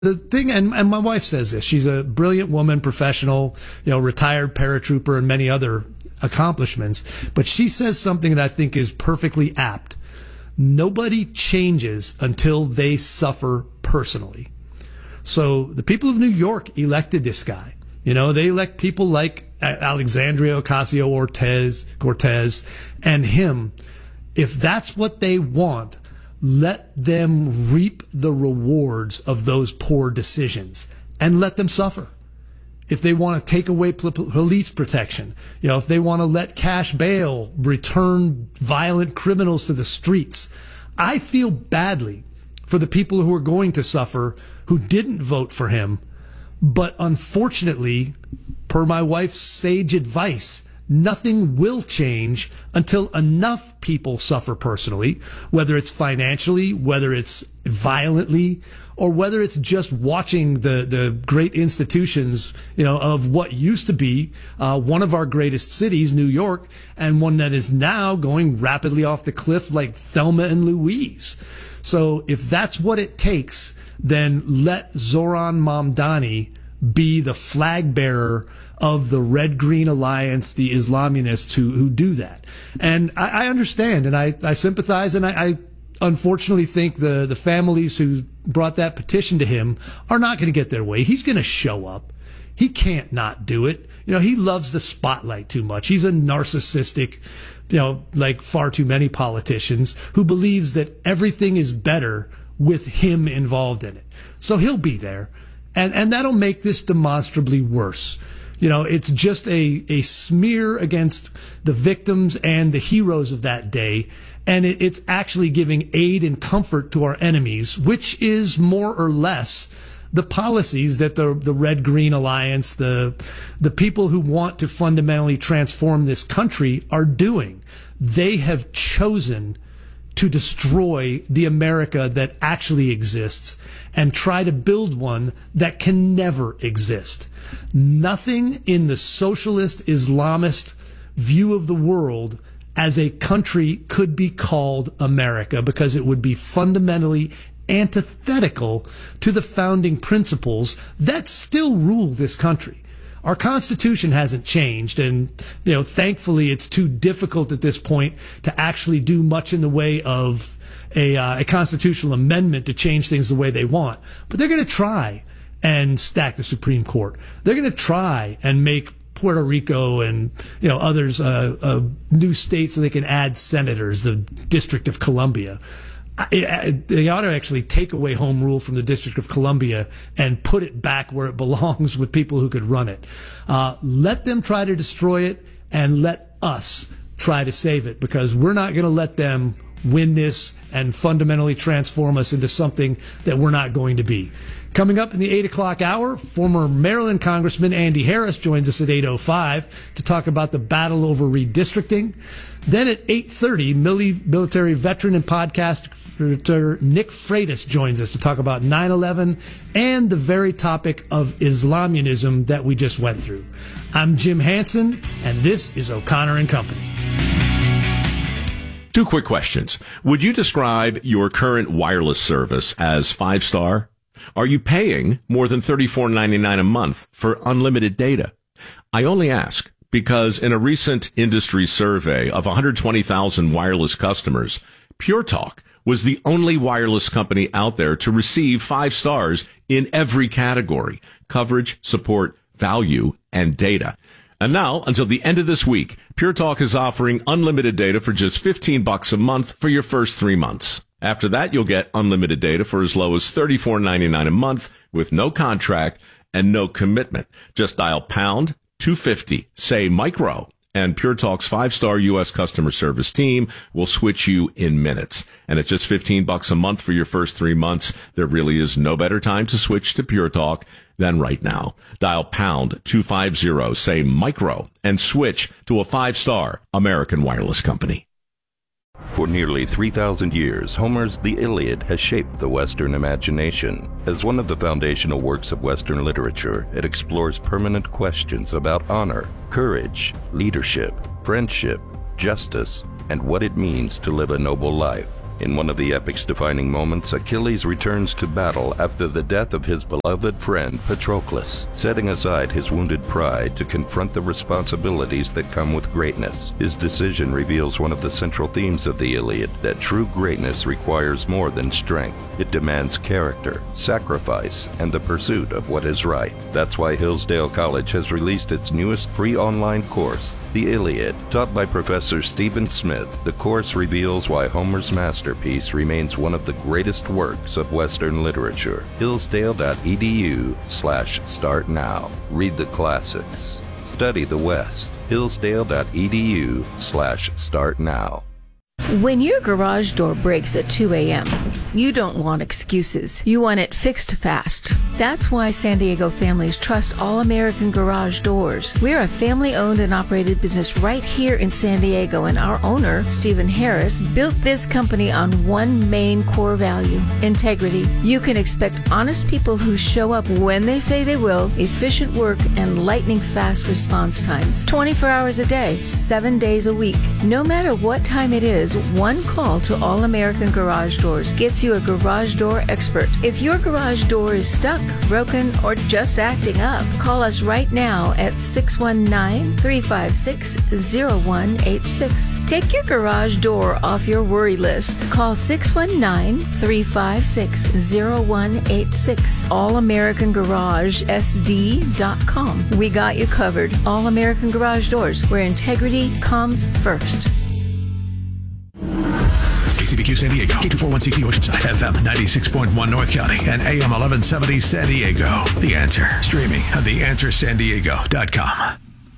The thing, and my wife says this, she's a brilliant woman, professional, retired paratrooper and many other accomplishments, but she says something that I think is perfectly apt. Nobody changes until they suffer personally. So the people of New York elected this guy. They elect people like Alexandria Ocasio-Cortez and him. If that's what they want, let them reap the rewards of those poor decisions and let them suffer. If they want to take away police protection, if they want to let cash bail return violent criminals to the streets, I feel badly for the people who are going to suffer who didn't vote for him. But unfortunately, per my wife's sage advice, nothing will change until enough people suffer personally, whether it's financially, whether it's violently, or whether it's just watching the great institutions, of what used to be one of our greatest cities, New York, and one that is now going rapidly off the cliff like Thelma and Louise. So if that's what it takes, then let Zoran Mamdani be the flag bearer of the Red-Green Alliance, the Islamists who do that. And I understand, and I sympathize, and I unfortunately think the families who brought that petition to him are not going to get their way. He's going to show up. He can't not do it. He loves the spotlight too much. He's a narcissistic, like far too many politicians, who believes that everything is better with him involved in it. So he'll be there. And that'll make this demonstrably worse. It's just a smear against the victims and the heroes of that day. And it's actually giving aid and comfort to our enemies, which is more or less the policies that the Red-Green Alliance, the people who want to fundamentally transform this country are doing. They have chosen to destroy the America that actually exists and try to build one that can never exist. Nothing in the socialist Islamist view of the world as a country could be called America, because it would be fundamentally antithetical to the founding principles that still rule this country. Our Constitution hasn't changed, and thankfully it's too difficult at this point to actually do much in the way of a constitutional amendment to change things the way they want. But they're going to try and stack the Supreme Court. They're going to try and make Puerto Rico and others new states so they can add senators, the District of Columbia. They ought to actually take away home rule from the District of Columbia and put it back where it belongs with people who could run it. Let them try to destroy it, and let us try to save it, because we're not going to let them win this and fundamentally transform us into something that we're not going to be. Coming up in the 8 o'clock hour, former Maryland Congressman Andy Harris joins us at 8:05 to talk about the battle over redistricting. Then at 8:30, military veteran and podcaster Nick Freitas joins us to talk about 9/11 and the very topic of Islamism that we just went through. I'm Jim Hansen, and this is O'Connor and Company. Two quick questions. Would you describe your current wireless service as 5-star? Are you paying more than $34.99 a month for unlimited data? I only ask because in a recent industry survey of 120,000 wireless customers, Pure Talk was the only wireless company out there to receive 5 stars in every category: coverage, support, value, and data. And now, until the end of this week, Pure Talk is offering unlimited data for just $15 a month for your first 3 months. After that, you'll get unlimited data for as low as $34.99 a month with no contract and no commitment. Just dial pound 250, say micro, and Pure Talk's 5-star U.S. customer service team will switch you in minutes. And at just $15 a month for your first 3 months, there really is no better time to switch to Pure Talk than right now. Dial pound 250, say micro, and switch to a 5-star American wireless company. For nearly 3,000 years, Homer's The Iliad has shaped the Western imagination. As one of the foundational works of Western literature, it explores permanent questions about honor, courage, leadership, friendship, justice, and what it means to live a noble life. In one of the epic's defining moments, Achilles returns to battle after the death of his beloved friend Patroclus, setting aside his wounded pride to confront the responsibilities that come with greatness. His decision reveals one of the central themes of the Iliad, that true greatness requires more than strength. It demands character, sacrifice, and the pursuit of what is right. That's why Hillsdale College has released its newest free online course, The Iliad. Taught by Professor Stephen Smith, the course reveals why Homer's masterpiece remains one of the greatest works of Western literature. Hillsdale.edu/start now. Read the classics. Study the West. Hillsdale.edu/start now. When your garage door breaks at 2 a.m., you don't want excuses. You want it fixed fast. That's why San Diego families trust All-American Garage Doors. We're a family-owned and operated business right here in San Diego, and our owner, Stephen Harris, built this company on one main core value: integrity. You can expect honest people who show up when they say they will, efficient work, and lightning-fast response times. 24 hours a day, 7 days a week. No matter what time it is, one call to All-American Garage Doors gets you a garage door expert. If your garage door is stuck, broken, or just acting up, call us right now at 619-356-0186. Take your garage door off your worry list. Call 619-356-0186. AllamericanGarageSD.com. We got you covered. All-American Garage Doors, where integrity comes first. KCBQ San Diego, K241CT Oceanside, FM 96.1 North County, and AM 1170 San Diego. The Answer, streaming at theanswersandiego.com.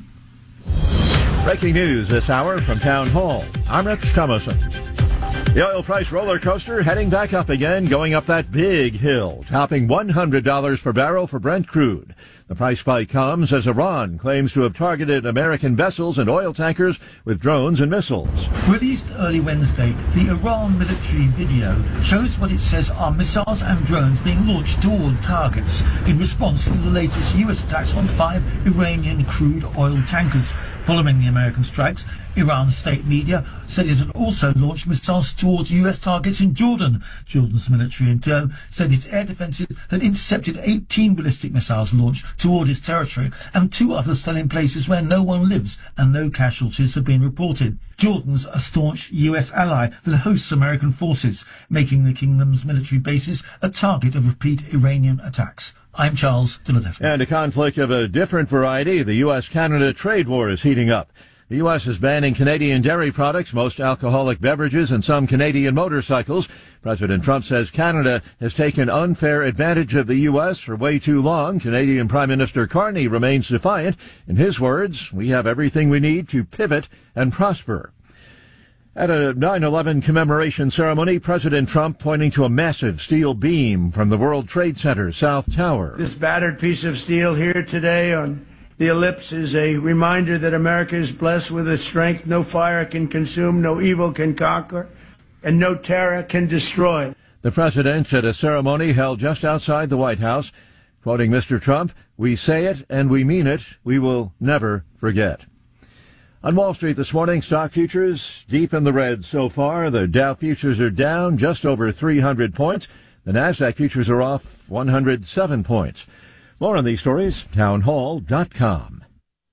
Breaking news this hour from Town Hall. I'm Rich Thomason. The oil price roller coaster heading back up again, going up that big hill, topping $100 per barrel for Brent crude. The price spike comes as Iran claims to have targeted American vessels and oil tankers with drones and missiles. Released early Wednesday, the Iran military video shows what it says are missiles and drones being launched toward targets in response to the latest U.S. attacks on 5 Iranian crude oil tankers. Following the American strikes, Iran's state media said it had also launched missiles towards U.S. targets in Jordan. Jordan's military in turn said its air defences had intercepted 18 ballistic missiles launched toward its territory, and 2 others fell in places where no one lives and no casualties have been reported. Jordan's a staunch U.S. ally that hosts American forces, making the kingdom's military bases a target of repeat Iranian attacks. I'm Charles Philadelphia. And a conflict of a different variety, the U.S.-Canada trade war is heating up. The U.S. is banning Canadian dairy products, most alcoholic beverages, and some Canadian motorcycles. President Trump says Canada has taken unfair advantage of the U.S. for way too long. Canadian Prime Minister Carney remains defiant. In his words, we have everything we need to pivot and prosper. At a 9/11 commemoration ceremony, President Trump pointing to a massive steel beam from the World Trade Center South Tower. This battered piece of steel here today on the ellipse is a reminder that America is blessed with a strength no fire can consume, no evil can conquer, and no terror can destroy. The president at a ceremony held just outside the White House, quoting Mr. Trump, "We say it and we mean it. We will never forget." On Wall Street this morning, stock futures deep in the red so far. The Dow futures are down just over 300 points. The Nasdaq futures are off 107 points. More on these stories, townhall.com.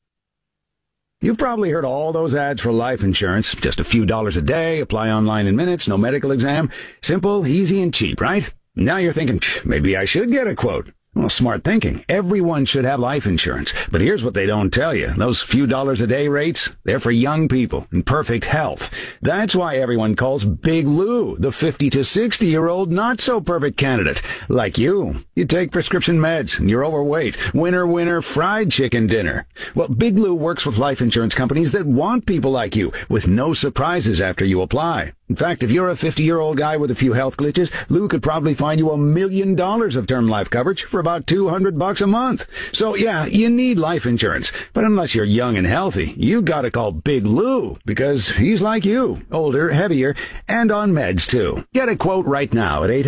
You've probably heard all those ads for life insurance. Just a few dollars a day, apply online in minutes, no medical exam. Simple, easy, and cheap, right? Now you're thinking, maybe I should get a quote. Well, smart thinking. Everyone should have life insurance. But here's what they don't tell you. Those few dollars a day rates, they're for young people in perfect health. That's why everyone calls Big Lou the 50 to 60-year-old not-so-perfect candidate. Like you. You take prescription meds and you're overweight. Winner, winner, fried chicken dinner. Well, Big Lou works with life insurance companies that want people like you with no surprises after you apply. In fact, if you're a 50-year-old guy with a few health glitches, Lou could probably find you $1 million of term life coverage for about $200 a month. So yeah, you need life insurance. But unless you're young and healthy, you gotta call Big Lou, because he's like you, older, heavier, and on meds too. Get a quote right now at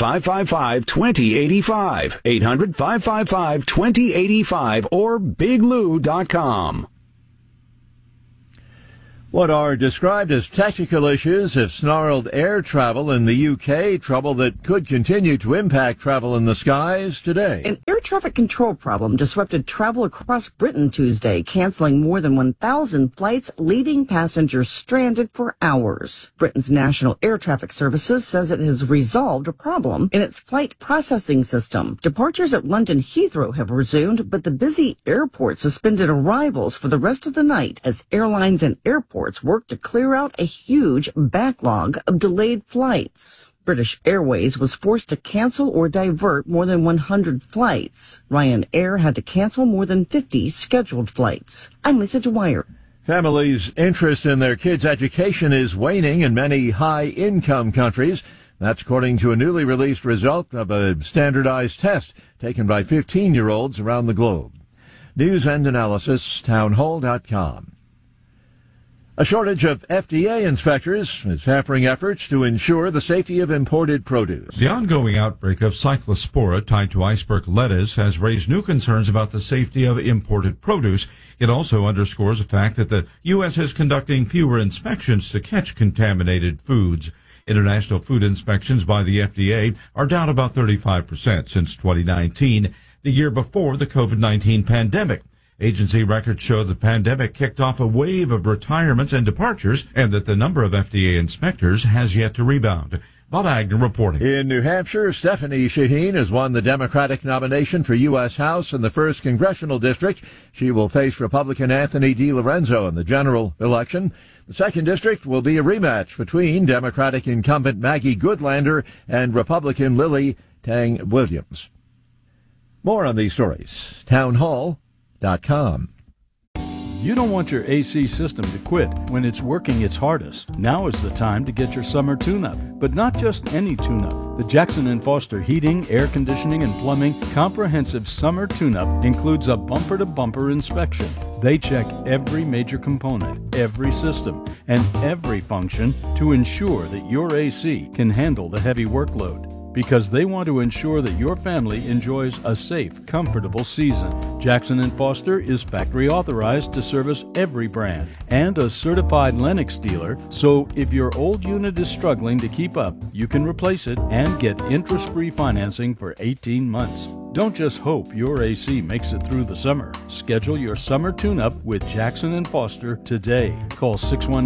800-555-2085. 800-555-2085 or biglou.com. What are described as technical issues have snarled air travel in the UK, trouble that could continue to impact travel in the skies today. An air traffic control problem disrupted travel across Britain Tuesday, canceling more than 1,000 flights, leaving passengers stranded for hours. Britain's National Air Traffic Services says it has resolved a problem in its flight processing system. Departures at London Heathrow have resumed, but the busy airport suspended arrivals for the rest of the night as airlines and airports work to clear out a huge backlog of delayed flights. British Airways was forced to cancel or divert more than 100 flights. Ryanair had to cancel more than 50 scheduled flights. I'm Lisa Dwyer. Families' interest in their kids' education is waning in many high-income countries. That's according to a newly released result of a standardized test taken by 15-year-olds around the globe. News and analysis, townhall.com. A shortage of FDA inspectors is hampering efforts to ensure the safety of imported produce. The ongoing outbreak of cyclospora tied to iceberg lettuce has raised new concerns about the safety of imported produce. It also underscores the fact that the U.S. is conducting fewer inspections to catch contaminated foods. International food inspections by the FDA are down about 35% since 2019, the year before the COVID-19 pandemic. Agency records show the pandemic kicked off a wave of retirements and departures, and that the number of FDA inspectors has yet to rebound. Bob Agnew reporting. In New Hampshire, Stephanie Shaheen has won the Democratic nomination for U.S. House in the 1st Congressional District. She will face Republican Anthony DiLorenzo in the general election. The 2nd District will be a rematch between Democratic incumbent Maggie Goodlander and Republican Lily Tang Williams. More on these stories. townhall.com. You don't want your AC system to quit when it's working its hardest. Now is the time to get your summer tune-up, but not just any tune-up. The Jackson & Foster Heating, Air Conditioning, and Plumbing Comprehensive Summer Tune-Up includes a bumper-to-bumper inspection. They check every major component, every system, and every function to ensure that your AC can handle the heavy workload. Because they want to ensure that your family enjoys a safe, comfortable season. Jackson & Foster is factory authorized to service every brand and a certified Lennox dealer, so if your old unit is struggling to keep up, you can replace it and get interest-free financing for 18 months. Don't just hope your AC makes it through the summer. Schedule your summer tune-up with Jackson & Foster today. Call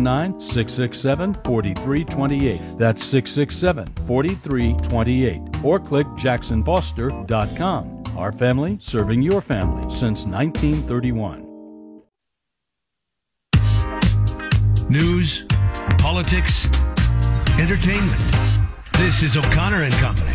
619-667-4328. That's 667-4328. Or click jacksonfoster.com. Our family serving your family since 1931. News, politics, entertainment. This is O'Connor and Company.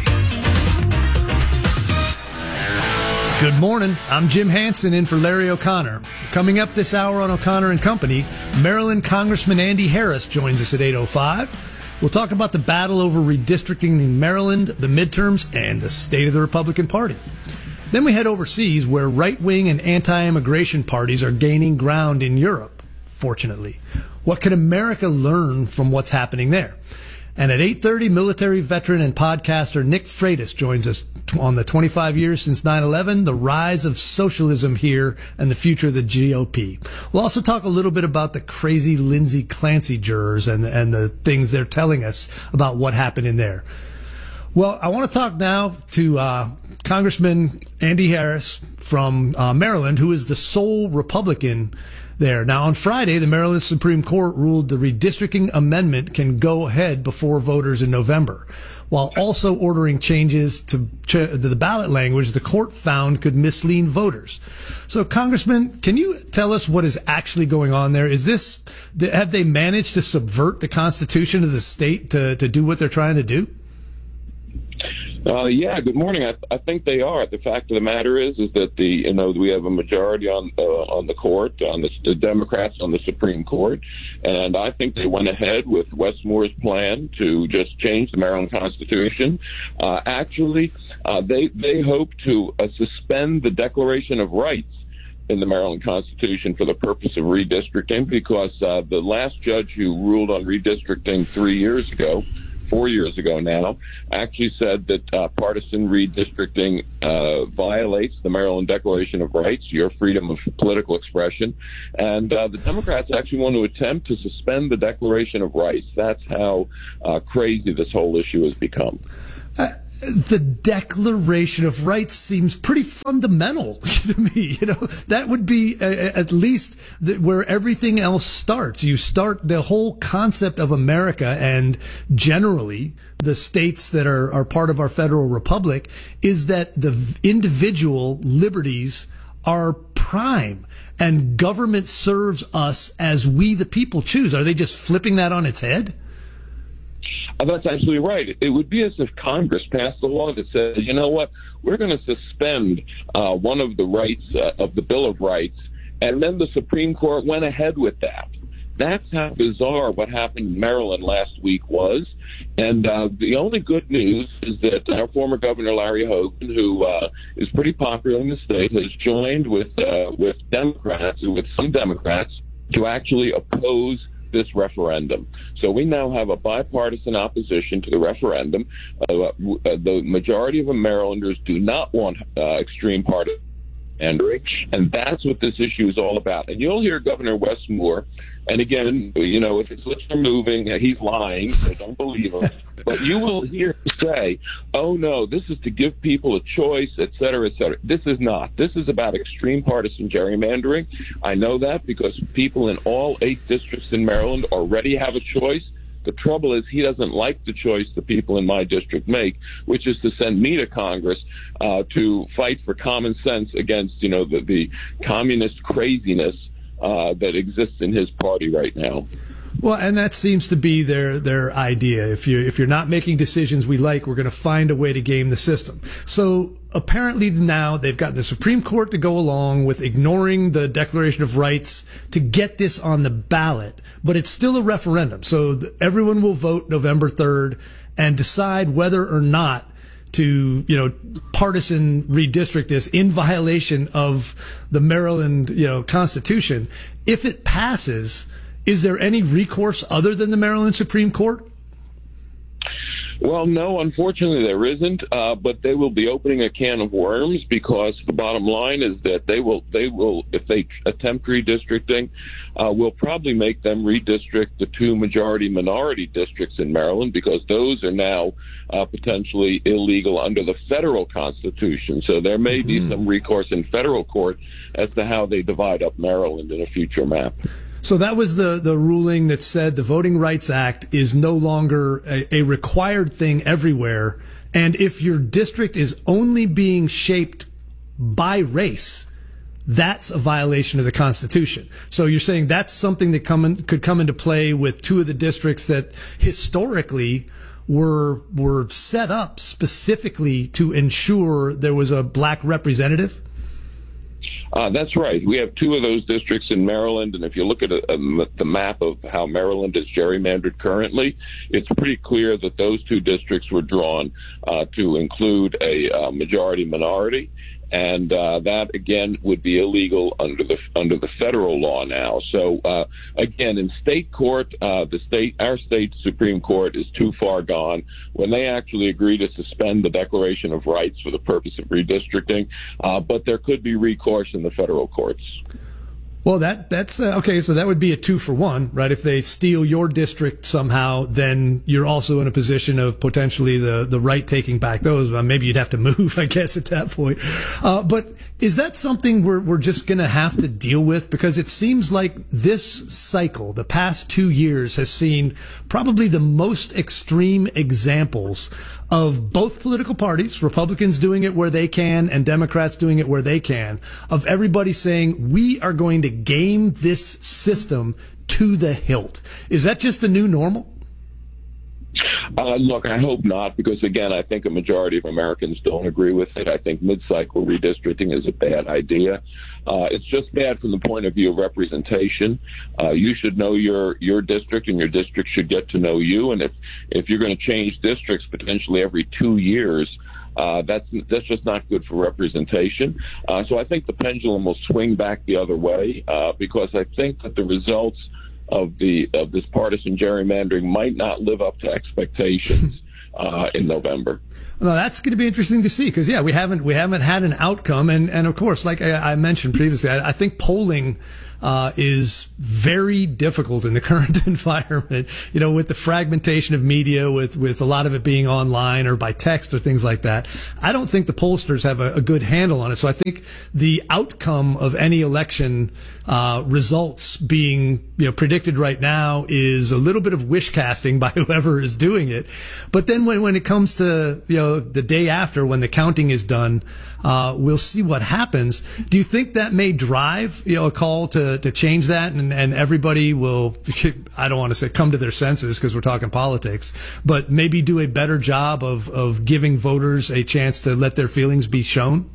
Good morning. I'm Jim Hansen in for Larry O'Connor. Coming up this hour on O'Connor and Company, Maryland Congressman Andy Harris joins us at 8:05. We'll talk about the battle over redistricting in Maryland, the midterms, and the state of the Republican Party. Then we head overseas, where right-wing and anti-immigration parties are gaining ground in Europe, fortunately. What can America learn from what's happening there? And at 8:30, military veteran and podcaster Nick Freitas joins us on the 25 years since 9/11, the rise of socialism here and the future of the GOP. We'll also talk a little bit about the crazy Lindsay Clancy jurors and the things they're telling us about what happened in there. Well, I want to talk now to Congressman Andy Harris from Maryland, who is the sole Republican there. Now, on Friday, the Maryland Supreme Court ruled the redistricting amendment can go ahead before voters in November, while also ordering changes to the ballot language the court found could mislead voters. So, Congressman, can you tell us what is actually going on there? Have they managed to subvert the Constitution of the state to do what they're trying to do? Yeah, good morning. I think they are. The fact of the matter is that we have a majority on the court, on the Democrats on the Supreme Court, and I think they went ahead with Wes Moore's plan to just change the Maryland Constitution. They hope to suspend the Declaration of Rights in the Maryland Constitution for the purpose of redistricting, because the last judge who ruled on redistricting 3 years ago 4 years ago now, actually said that partisan redistricting violates the Maryland Declaration of Rights, your freedom of political expression. And the Democrats actually want to attempt to suspend the Declaration of Rights. That's how crazy this whole issue has become. The Declaration of Rights seems pretty fundamental to me. That would be at least where everything else starts. You start the whole concept of America, and generally the states that are part of our federal republic, is that the individual liberties are prime and government serves us as we the people choose. Are they just flipping that on its head? That's absolutely right. It would be as if Congress passed a law that says, you know what, we're going to suspend one of the rights of the Bill of Rights, and then the Supreme Court went ahead with that. That's how bizarre what happened in Maryland last week was. And the only good news is that our former Governor Larry Hogan, who is pretty popular in the state, has joined with Democrats, with some Democrats, to actually oppose this referendum. So we now have a bipartisan opposition to the referendum. The majority of Marylanders do not want extreme partisan pandering, and that's what this issue is all about. And you'll hear Governor Wes Moore, and again, if his lips are moving, he's lying, so don't believe him. But you will hear him say, oh no, this is to give people a choice, et cetera, et cetera. This is not. This is about extreme partisan gerrymandering. I know that because people in all 8 districts in Maryland already have a choice. The trouble is he doesn't like the choice the people in my district make, which is to send me to Congress to fight for common sense against, the communist craziness that exists in his party right now. Well, and that seems to be their idea. If you're not making decisions we like, we're going to find a way to game the system. So apparently now they've got the Supreme Court to go along with ignoring the Declaration of Rights to get this on the ballot, but it's still a referendum. So everyone will vote November 3rd and decide whether or not to, partisan redistrict this in violation of the Maryland, Constitution. If it passes, is there any recourse other than the Maryland Supreme Court? Well, no, unfortunately there isn't, but they will be opening a can of worms, because the bottom line is that they will, if they attempt redistricting, will probably make them redistrict the 2 majority-minority districts in Maryland, because those are now potentially illegal under the federal Constitution. So there may be some recourse in federal court as to how they divide up Maryland in a future map. So that was the ruling that said the Voting Rights Act is no longer a required thing everywhere. And if your district is only being shaped by race, that's a violation of the Constitution. So you're saying that's something that could come into play with 2 of the districts that historically were set up specifically to ensure there was a black representative? That's right. We have 2 of those districts in Maryland, and if you look at the map of how Maryland is gerrymandered currently, it's pretty clear that those 2 districts were drawn to include a majority-minority, and that again would be illegal under the federal law now. So again, in state court, our state Supreme Court is too far gone. When they actually agree to suspend the Declaration of Rights for the purpose of redistricting, but there could be recourse in the federal courts. Well, that's okay. So that would be a 2-for-1, right? If they steal your district somehow, then you're also in a position of potentially the right taking back those. Maybe you'd have to move, I guess, at that point. But is that something we're just going to have to deal with? Because it seems like this cycle, the past 2 years, has seen probably the most extreme examples of both political parties, Republicans doing it where they can and Democrats doing it where they can, of everybody saying, we are going to game this system to the hilt. Is that just the new normal? Look, I hope not, because again, I think a majority of Americans don't agree with it. I think mid-cycle redistricting is a bad idea. It's just bad from the point of view of representation. You should know your district, and your district should get to know you. And if you're going to change districts potentially every 2 years, that's just not good for representation. So I think the pendulum will swing back the other way, because I think that the results of this partisan gerrymandering might not live up to expectations in November. Well, that's going to be interesting to see because, we haven't had an outcome. And of course, like I mentioned previously, I think polling is very difficult in the current environment, with the fragmentation of media, with a lot of it being online or by text or things like that. I don't think the pollsters have a good handle on it. So I think the outcome of any election results being predicted right now is a little bit of wish casting by whoever is doing it. But then when it comes to the day after, when the counting is done, we'll see what happens. Do you think that may drive a call to change that, and everybody will, I don't want to say come to their senses because we're talking politics, but maybe do a better job of giving voters a chance to let their feelings be shown?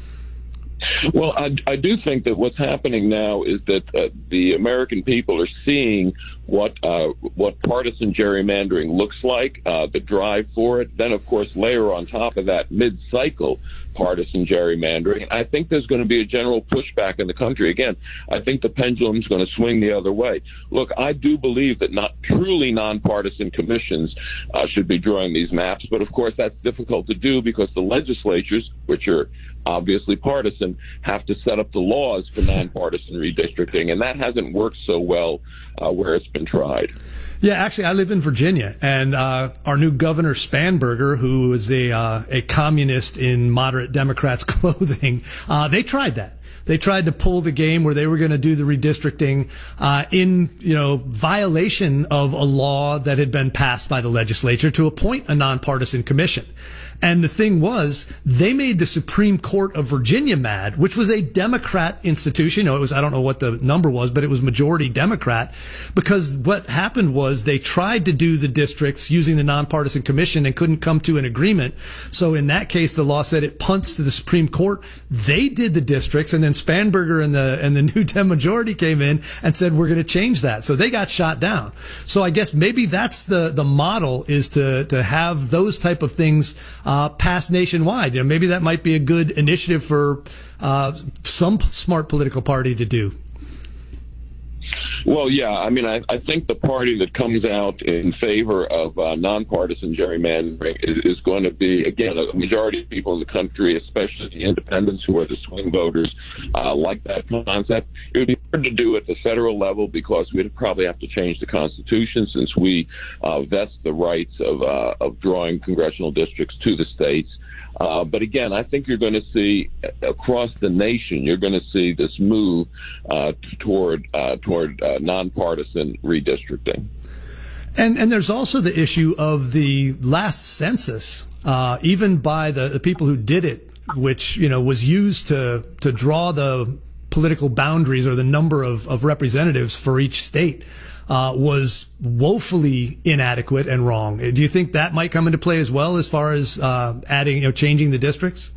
Well, I do think that what's happening now is that the American people are seeing what partisan gerrymandering looks like, the drive for it. Then, of course, layer on top of that mid-cycle partisan gerrymandering. I think there's going to be a general pushback in the country. Again, I think the pendulum's going to swing the other way. Look, I do believe that not truly nonpartisan commissions should be drawing these maps, but of course that's difficult to do because the legislatures, which are obviously partisan, have to set up the laws for nonpartisan redistricting, and that hasn't worked so well where it's been tried. Yeah, actually, I live in Virginia, and our new governor, Spanberger, who is a communist in moderate Democrats' clothing, they tried that. They tried to pull the game where they were going to do the redistricting in violation of a law that had been passed by the legislature to appoint a nonpartisan commission. And the thing was, they made the Supreme Court of Virginia mad, which was a Democrat institution. It was, I don't know what the number was, but it was majority Democrat, because what happened was they tried to do the districts using the nonpartisan commission and couldn't come to an agreement. So in that case, the law said it punts to the Supreme Court. They did the districts, and then Spanberger and the new Dem majority came in and said, we're going to change that. So they got shot down. So I guess maybe that's the model, is to have those type of things passed nationwide. Maybe that might be a good initiative for some smart political party to do. Well, yeah, I mean, I think the party that comes out in favor of nonpartisan gerrymandering is going to be, again, a majority of people in the country, especially the independents who are the swing voters, like that concept. It would be hard to do at the federal level because we'd probably have to change the Constitution, since we vest the rights of drawing congressional districts to the states. But again, I think you're going to see across the nation, you're going to see this move toward nonpartisan redistricting. And there's also the issue of the last census, even by the people who did it, which was used to draw the political boundaries or the number of representatives for each state. Was woefully inadequate and wrong. Do you think that might come into play as well, as far as changing the districts?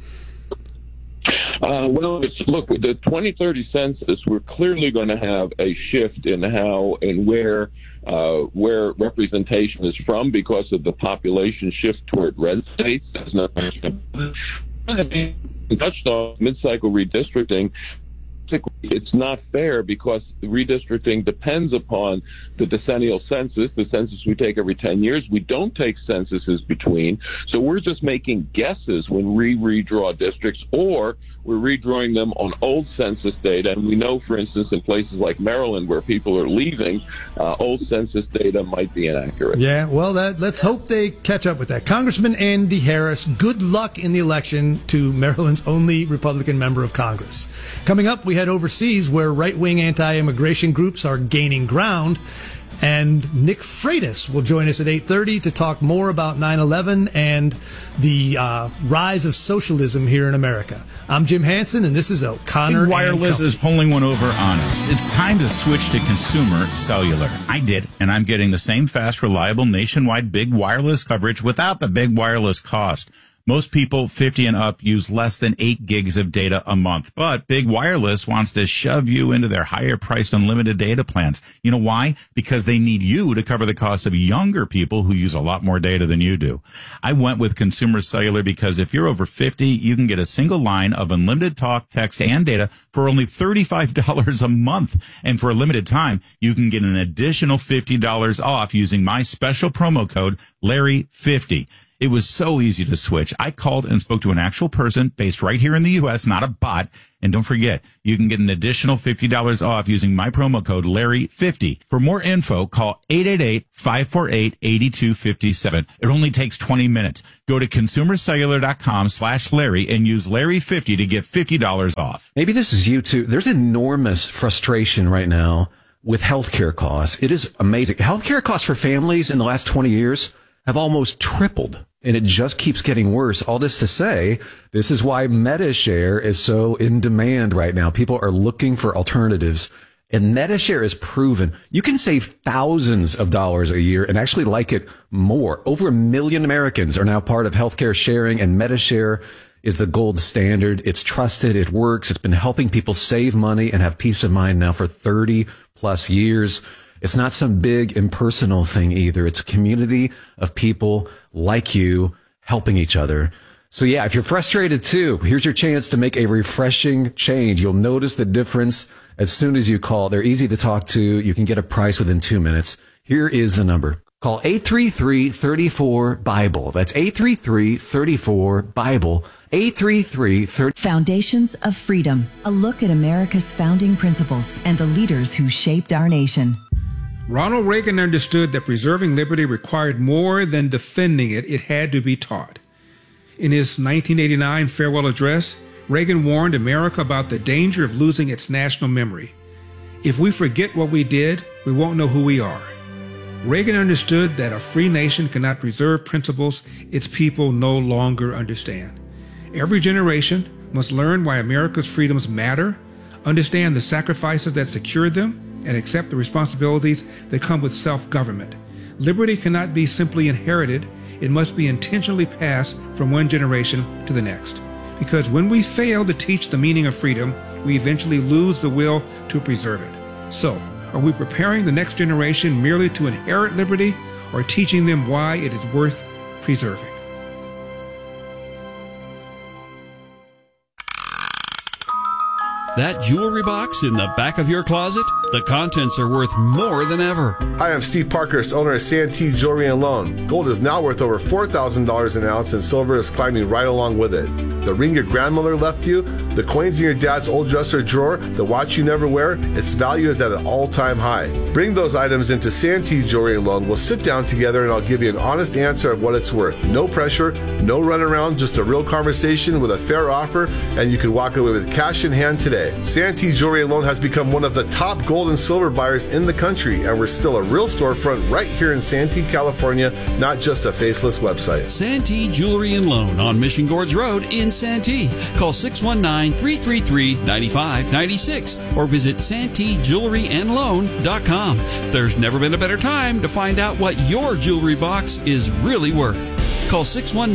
Well, look, with the 2030 census, we're clearly going to have a shift in how and where representation is from because of the population shift toward red states. There's no question about it. Touched on mid-cycle redistricting. It's not fair because redistricting depends upon the decennial census, the census we take every 10 years. We don't take censuses between. So we're just making guesses when we redraw districts, or we're redrawing them on old census data. And we know, for instance, in places like Maryland where people are leaving, old census data might be inaccurate. Yeah, well, let's hope they catch up with that. Congressman Andy Harris, good luck in the election to Maryland's only Republican member of Congress. Coming up, we head overseas where right-wing anti-immigration groups are gaining ground. And Nick Freitas will join us at 8:30 to talk more about 9/11 and the rise of socialism here in America. I'm Jim Hansen, and this is O'Connor. Wireless is pulling one over on us. It's time to switch to consumer cellular. I did, and I'm getting the same fast, reliable, nationwide big wireless coverage without the big wireless cost. Most people 50 and up use less than 8 gigs of data a month, but Big Wireless wants to shove you into their higher priced unlimited data plans. You know why? Because they need you to cover the cost of younger people who use a lot more data than you do. I went with Consumer Cellular because if you're over 50, you can get a single line of unlimited talk, text, and data for only $35 a month. And for a limited time, you can get an additional $50 off using my special promo code Larry50. It was so easy to switch. I called and spoke to an actual person based right here in the U.S., not a bot. And don't forget, you can get an additional $50 off using my promo code Larry50. For more info, call 888-548-8257. It only takes 20 minutes. Go to consumercellular.com/Larry and use Larry50 to get $50 off. Maybe this is you too. There's enormous frustration right now with healthcare costs. It is amazing. Healthcare costs for families in the last 20 years have almost tripled, and it just keeps getting worse. All this to say, this is why MediShare is so in demand right now. People are looking for alternatives, and MediShare is proven. You can save thousands of dollars a year and actually like it more. Over 1 million Americans are now part of healthcare sharing, and MediShare is the gold standard. It's trusted. It works. It's been helping people save money and have peace of mind now for 30 plus years. It's not some big impersonal thing either. It's a community of people like you helping each other. So yeah, if you're frustrated too, here's your chance to make a refreshing change. You'll notice the difference as soon as you call. They're easy to talk to. You can get a price within 2 minutes. Here is the number. Call 833-34-BIBLE. That's 833-34-BIBLE. 833-30. Foundations of Freedom. A look at America's founding principles and the leaders who shaped our nation. Ronald Reagan understood that preserving liberty required more than defending it. It had to be taught. In his 1989 farewell address, Reagan warned America about the danger of losing its national memory. If we forget what we did, we won't know who we are. Reagan understood that a free nation cannot preserve principles its people no longer understand. Every generation must learn why America's freedoms matter, understand the sacrifices that secured them, and accept the responsibilities that come with self-government. Liberty cannot be simply inherited. It must be intentionally passed from one generation to the next. Because when we fail to teach the meaning of freedom, we eventually lose the will to preserve it. So, are we preparing the next generation merely to inherit liberty, or teaching them why it is worth preserving? That jewelry box in the back of your closet? The contents are worth more than ever. Hi, I'm Steve Parkhurst, owner of Santee Jewelry and Loan. Gold is now worth over $4,000 an ounce, and silver is climbing right along with it. The ring your grandmother left you, the coins in your dad's old dresser drawer, the watch you never wear, its value is at an all-time high. Bring those items into Santee Jewelry and Loan. We'll sit down together and I'll give you an honest answer of what it's worth. No pressure, no runaround, just a real conversation with a fair offer, and you can walk away with cash in hand today. Santee Jewelry and Loan has become one of the top gold and silver buyers in the country, and we're still a real storefront right here in Santee, California, not just a faceless website. Santee Jewelry and Loan on Mission Gorge Road in Santee. Call 619-333-9596 or visit SanteeJewelryandLoan.com. There's never been a better time to find out what your jewelry box is really worth. Call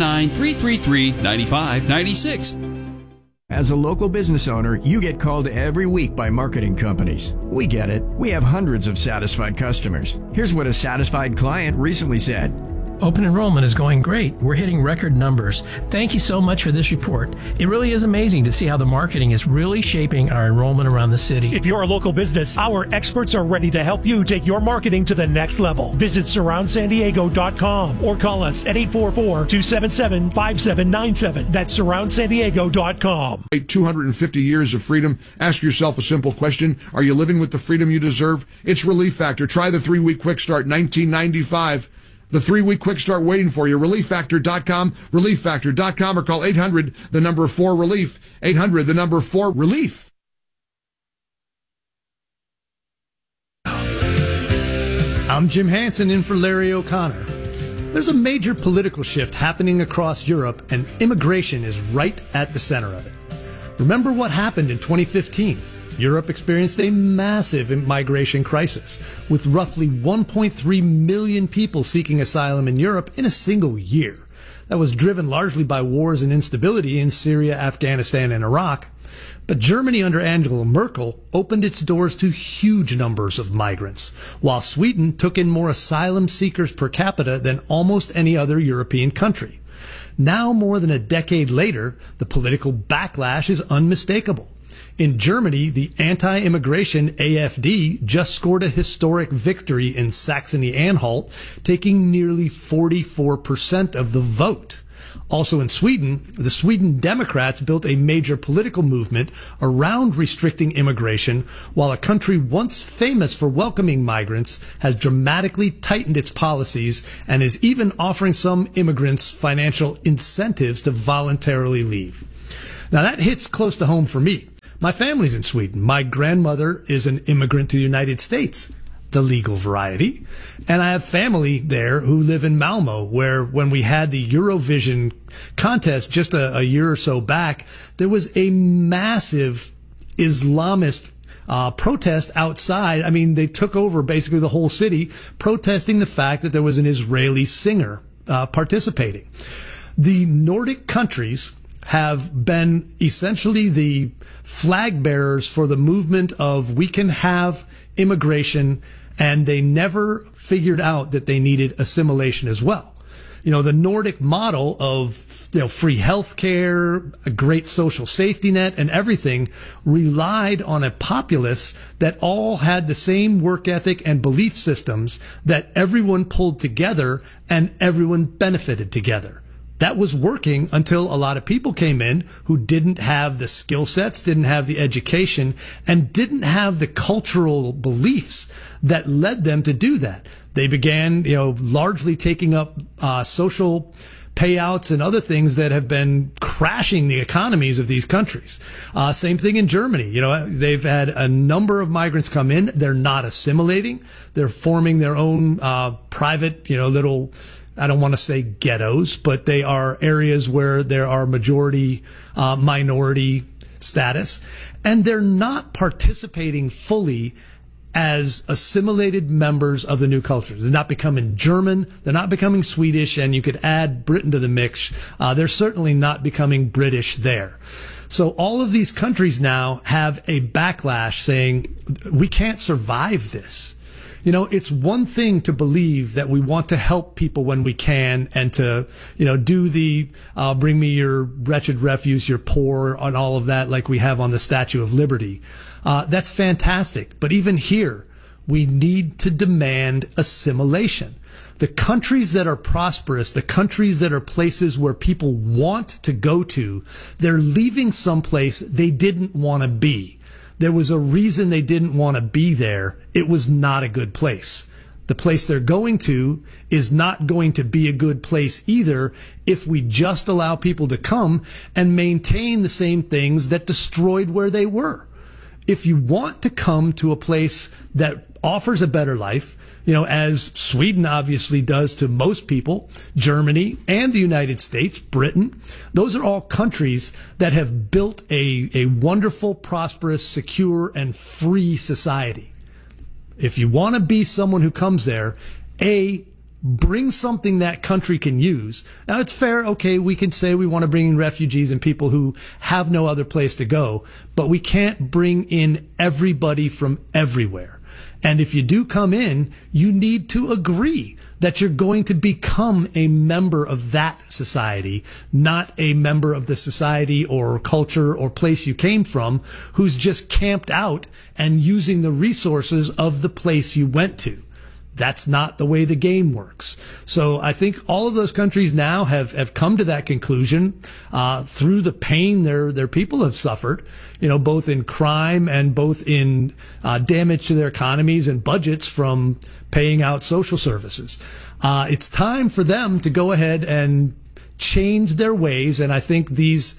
619-333-9596. As a local business owner, you get called every week by marketing companies. We get it. We have hundreds of satisfied customers. Here's what a satisfied client recently said. Open enrollment is going great. We're hitting record numbers. Thank you so much for this report. It really is amazing to see how the marketing is really shaping our enrollment around the city. If you're a local business, our experts are ready to help you take your marketing to the next level. Visit SurroundSanDiego.com or call us at 844-277-5797. That's SurroundSanDiego.com. 250 years of freedom. Ask yourself a simple question. Are you living with the freedom you deserve? It's Relief Factor. Try the 3-week quick start, $19.95. The 3-week quick start waiting for you. ReliefFactor.com, ReliefFactor.com, or call 800-4-RELIEF, 800-4-RELIEF. I'm Jim Hansen in for Larry O'Connor. There's a major political shift happening across Europe, and immigration is right at the center of it. Remember what happened in 2015? Europe experienced a massive migration crisis, with roughly 1.3 million people seeking asylum in Europe in a single year. that was driven largely by wars and instability in Syria, Afghanistan, and Iraq. But Germany under Angela Merkel opened its doors to huge numbers of migrants, while Sweden took in more asylum seekers per capita than almost any other European country. Now, more than a decade later, the political backlash is unmistakable. In Germany, the anti-immigration AfD just scored a historic victory in Saxony-Anhalt, taking nearly 44% of the vote. Also in Sweden, the Sweden Democrats built a major political movement around restricting immigration, while a country once famous for welcoming migrants has dramatically tightened its policies and is even offering some immigrants financial incentives to voluntarily leave. Now that hits close to home for me. My family's in Sweden. My grandmother is an immigrant to the United States, the legal variety. And I have family there who live in Malmo, where when we had the Eurovision contest just a year or so back, there was a massive Islamist protest outside. I mean, they took over basically the whole city, protesting the fact that there was an Israeli singer participating. The Nordic countries have been essentially the flag bearers for the movement of we can have immigration, and they never figured out that they needed assimilation as well. You know, the Nordic model of free health care, a great social safety net, and everything relied on a populace that all had the same work ethic and belief systems, that everyone pulled together and everyone benefited together. That was working until a lot of people came in who didn't have the skill sets, didn't have the education, and didn't have the cultural beliefs that led them to do that. They began, largely taking up social payouts and other things that have been crashing the economies of these countries. Same thing in Germany. They've had a number of migrants come in. They're not assimilating. They're forming their own private, little, I don't want to say ghettos, but they are areas where there are majority, minority status, and they're not participating fully as assimilated members of the new culture. They're not becoming German, they're not becoming Swedish, and you could add Britain to the mix. They're certainly not becoming British there. So all of these countries now have a backlash saying, we can't survive this. It's one thing to believe that we want to help people when we can, and to, do the bring me your wretched refuse, you're poor, and all of that, like we have on the Statue of Liberty. That's fantastic. But even here, we need to demand assimilation. The countries that are prosperous, the countries that are places where people want to go to, they're leaving someplace they didn't want to be. There was a reason they didn't want to be there. It was not a good place. The place they're going to is not going to be a good place either if we just allow people to come and maintain the same things that destroyed where they were. If you want to come to a place that offers a better life, as Sweden obviously does to most people, Germany and the United States, Britain, those are all countries that have built a wonderful, prosperous, secure, and free society. If you want to be someone who comes there, bring something that country can use. Now, it's fair, okay, we can say we want to bring in refugees and people who have no other place to go, but we can't bring in everybody from everywhere. And if you do come in, you need to agree that you're going to become a member of that society, not a member of the society or culture or place you came from who's just camped out and using the resources of the place you went to. That's not the way the game works. So I think all of those countries now have come to that conclusion through the pain their people have suffered, both in crime and both in damage to their economies and budgets from paying out social services. It's time for them to go ahead and change their ways, and I think these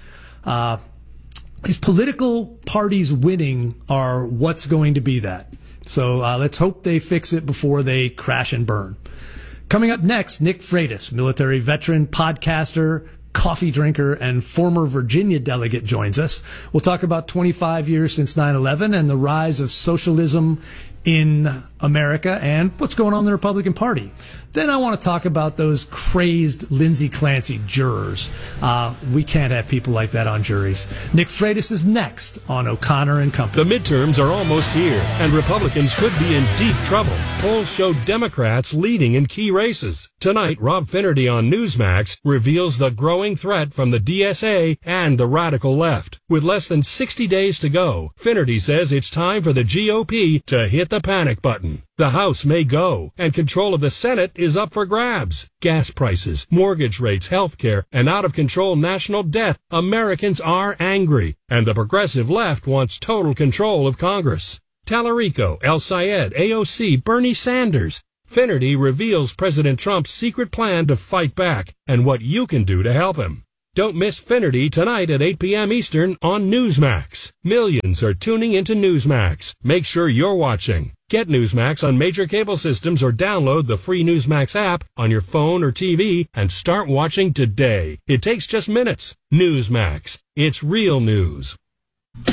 political parties winning are what's going to be that. So let's hope they fix it before they crash and burn. Coming up next, Nick Freitas, military veteran, podcaster, coffee drinker, and former Virginia delegate, joins us. We'll talk about 25 years since 9/11 and the rise of socialism in America and what's going on in the Republican Party. Then I want to talk about those crazed Lindsay Clancy jurors. We can't have people like that on juries. Nick Freitas is next on O'Connor and Company. The midterms are almost here, and Republicans could be in deep trouble. Polls show Democrats leading in key races. Tonight, Rob Finnerty on Newsmax reveals the growing threat from the DSA and the radical left. With less than 60 days to go, Finnerty says it's time for the GOP to hit the panic button. The House may go, and control of the Senate is up for grabs. Gas prices, mortgage rates, health care, and out-of-control national debt. Americans are angry, and the progressive left wants total control of Congress. Tallarico, El Sayed, AOC, Bernie Sanders. Finnerty reveals President Trump's secret plan to fight back and what you can do to help him. Don't miss Finnerty tonight at 8 p.m. Eastern on Newsmax. Millions are tuning into Newsmax. Make sure you're watching. Get Newsmax on major cable systems or download the free Newsmax app on your phone or TV and start watching today. It takes just minutes. Newsmax. It's real news. With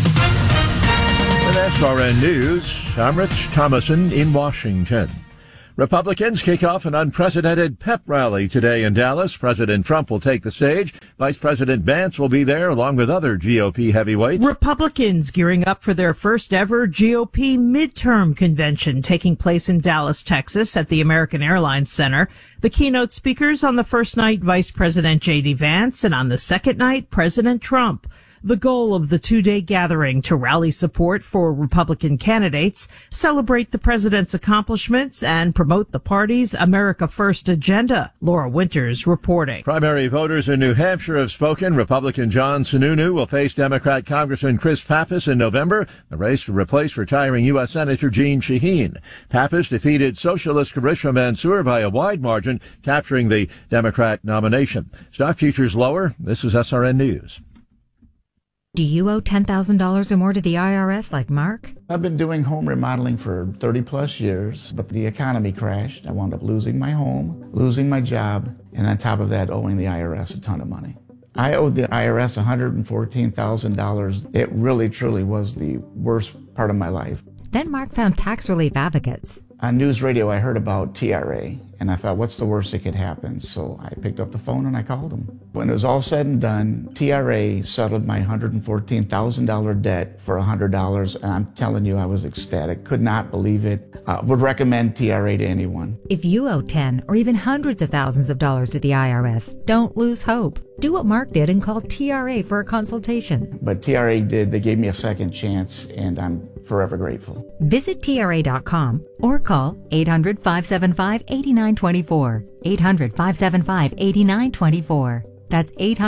SRN News, I'm Rich Thomason in Washington. Republicans kick off an unprecedented pep rally today in Dallas. President Trump will take the stage. Vice President Vance will be there along with other GOP heavyweights. Republicans gearing up for their first ever GOP midterm convention taking place in Dallas, Texas at the American Airlines Center. The keynote speakers on the first night, Vice President J.D. Vance, and on the second night, President Trump. The goal of the two-day gathering to rally support for Republican candidates, celebrate the president's accomplishments, and promote the party's America First agenda. Laura Winters reporting. Primary voters in New Hampshire have spoken. Republican John Sununu will face Democrat Congressman Chris Pappas in November, the race to replace retiring U.S. Senator Jeanne Shaheen. Pappas defeated Socialist Karishma Mansour by a wide margin, capturing the Democrat nomination. Stock futures lower. This is SRN News. Do you owe $10,000 or more to the IRS like Mark? I've been doing home remodeling for 30 plus years, but the economy crashed. I wound up losing my home, losing my job, and on top of that, owing the IRS a ton of money. I owed the IRS $114,000. It really, truly was the worst part of my life. Then Mark found tax relief advocates. On news radio, I heard about TRA, and I thought, what's the worst that could happen? So I picked up the phone and I called them. When it was all said and done, TRA settled my $114,000 debt for $100, and I'm telling you, I was ecstatic. Could not believe it. Would recommend TRA to anyone. If you owe 10 or even hundreds of thousands of dollars to the IRS, don't lose hope. Do what Mark did and call TRA for a consultation. But TRA did. They gave me a second chance, and I'm forever grateful. Visit TRA.com or call 800-575-8924. 800-575-8924. That's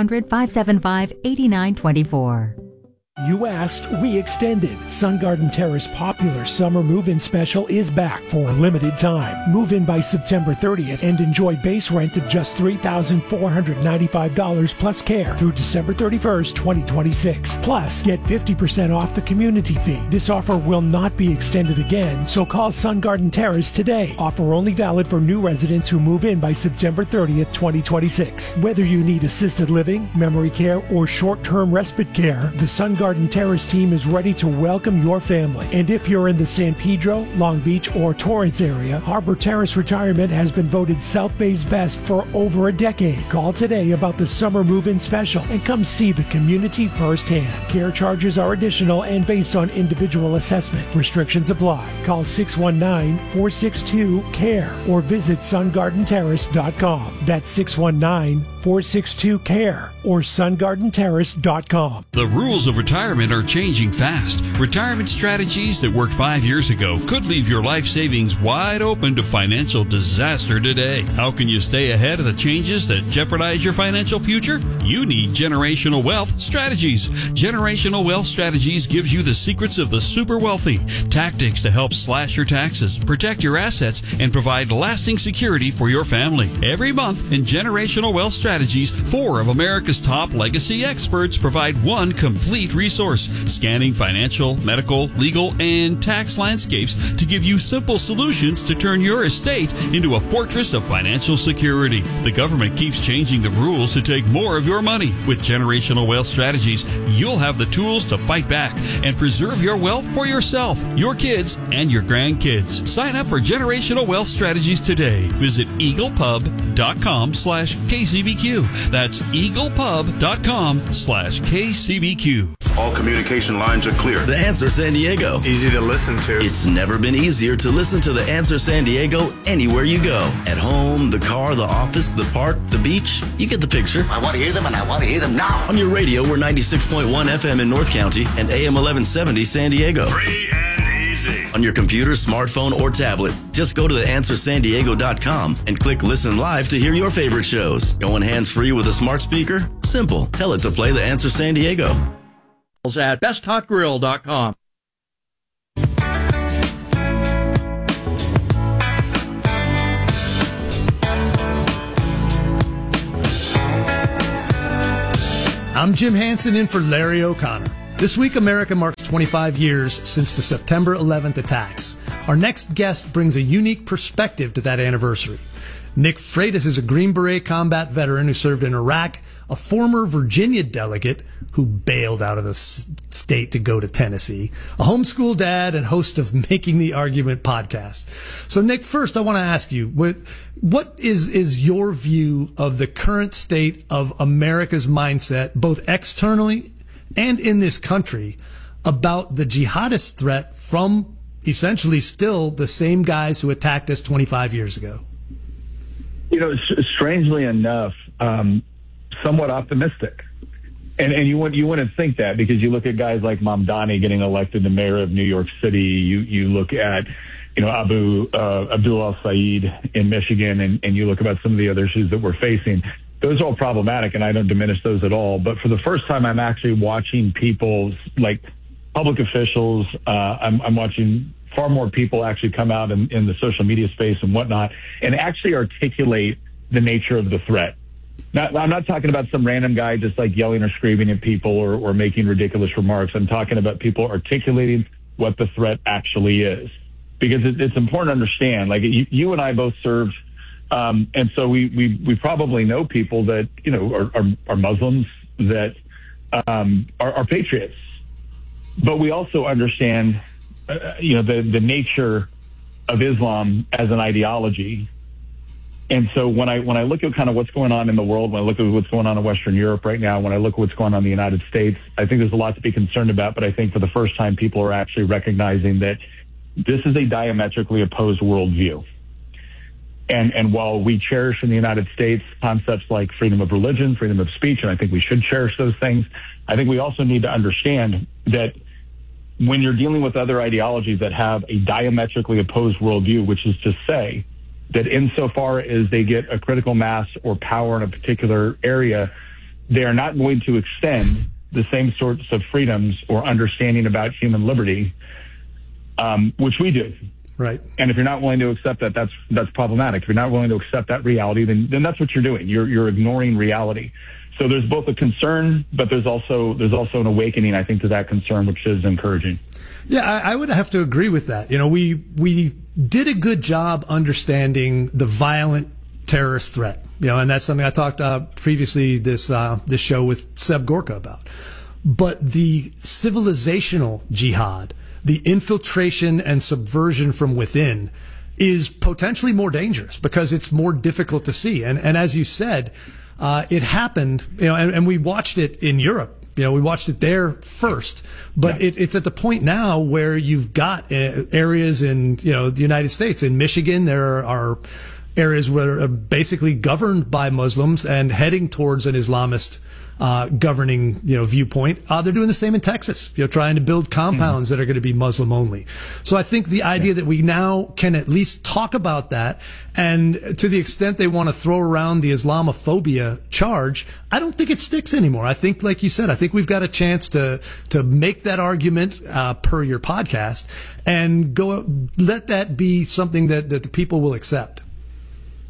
800-575-8924. You asked, we extended. Sun Garden Terrace popular summer move-in special is back for a limited time. Move in by September 30th and enjoy base rent of just $3,495 plus care through December 31st, 2026. Plus, get 50% off the community fee. This offer will not be extended again, so call Sun Garden Terrace today. Offer only valid for new residents who move in by September 30th, 2026. Whether you need assisted living, memory care, or short-term respite care, the Sun Garden Terrace team is ready to welcome your family. And if you're in the San Pedro, Long Beach, or Torrance area, Harbor Terrace Retirement has been voted South Bay's best for over a decade. Call today about the summer move-in special and come see the community firsthand. Care charges are additional and based on individual assessment. Restrictions apply. Call 619-462-CARE or visit sungardenterrace.com. That's 619-462-CARE or sungardenterrace.com. The rules of retirement are changing fast. Retirement strategies that worked 5 years ago could leave your life savings wide open to financial disaster today. How can you stay ahead of the changes that jeopardize your financial future? You need Generational Wealth Strategies. Generational Wealth Strategies gives you the secrets of the super wealthy, tactics to help slash your taxes, protect your assets, and provide lasting security for your family. Every month in Generational Wealth Strategies, Strategies, 4 of America's top legacy experts provide one complete resource, scanning financial, medical, legal, and tax landscapes to give you simple solutions to turn your estate into a fortress of financial security. The government keeps changing the rules to take more of your money. With Generational Wealth Strategies, you'll have the tools to fight back and preserve your wealth for yourself, your kids, and your grandkids. Sign up for Generational Wealth Strategies today. Visit eaglepub.com/KCBQ. That's eaglepub.com/KCBQ. All communication lines are clear. The Answer San Diego. Easy to listen to. It's never been easier to listen to The Answer San Diego anywhere you go. At home, the car, the office, the park, the beach. You get the picture. I want to hear them, and I want to hear them now. On your radio, we're 96.1 FM in North County and AM 1170 San Diego. Free and easy. On your computer, smartphone, or tablet, just go to theanswersandiego.com and click Listen Live to hear your favorite shows. Going hands-free with a smart speaker? Simple. Tell it to play The Answer San Diego. At besthotgrill.com. I'm Jim Hansen in for Larry O'Connor. This week, America marks 25 years since the September 11th attacks. Our next guest brings a unique perspective to that anniversary. Nick Freitas is a Green Beret combat veteran who served in Iraq, a former Virginia delegate who bailed out of the state to go to Tennessee, a homeschool dad, and host of Making the Argument podcast. So, Nick, first I want to ask you, what is your view of the current state of America's mindset, both externally and in this country, about the jihadist threat from essentially still the same guys who attacked us 25 years ago? You know, strangely enough, somewhat optimistic. And you wouldn't think that, because you look at guys like Mamdani getting elected the mayor of New York City. You look at, Abdul al-Said in Michigan, and you look about some of the other issues that we're facing. Those are all problematic, and I don't diminish those at all. But for the first time, I'm actually watching people, like public officials, I'm watching far more people actually come out in the social media space and whatnot and actually articulate the nature of the threat. I'm not talking about some random guy just like yelling or screaming at people or making ridiculous remarks. I'm talking about people articulating what the threat actually is, because it's important to understand. Like you and I both served, and so we probably know people that are Muslims, that are patriots, but we also understand the nature of Islam as an ideology. And so when I look at kind of what's going on in the world, when I look at what's going on in Western Europe right now, when I look at what's going on in the United States, I think there's a lot to be concerned about. But I think for the first time, people are actually recognizing that this is a diametrically opposed worldview. And while we cherish in the United States concepts like freedom of religion, freedom of speech, and I think we should cherish those things, I think we also need to understand that when you're dealing with other ideologies that have a diametrically opposed worldview, which is to say that insofar as they get a critical mass or power in a particular area, they are not going to extend the same sorts of freedoms or understanding about human liberty, which we do. Right. And if you're not willing to accept that, that's problematic. If you're not willing to accept that reality, then that's what you're doing. You're ignoring reality. So there's both a concern, but there's also an awakening, I think, to that concern, which is encouraging. Yeah, I would have to agree with that. We did a good job understanding the violent terrorist threat. And that's something I talked previously this show with Seb Gorka about. But the civilizational jihad, the infiltration and subversion from within, is potentially more dangerous because it's more difficult to see. And as you said, it happened, and we watched it in Europe. We watched it there first, but it's at the point now where you've got areas in, the United States. In Michigan, there are areas where are basically governed by Muslims and heading towards an Islamist governing, viewpoint. They're doing the same in Texas, trying to build compounds that are going to be Muslim only. So I think the idea that we now can at least talk about that, and to the extent they want to throw around the Islamophobia charge, I don't think it sticks anymore. I think, like you said, I think we've got a chance to make that argument, per your podcast, and let that be something that the people will accept.